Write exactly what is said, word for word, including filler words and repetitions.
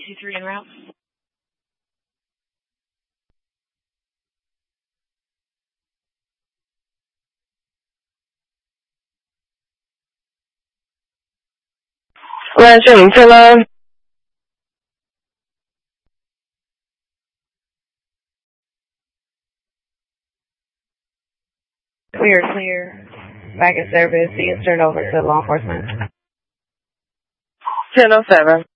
two three en route. 万盛，你这呢？ Clear, clear. Back in service. Eastern over to law enforcement. ten oh seven.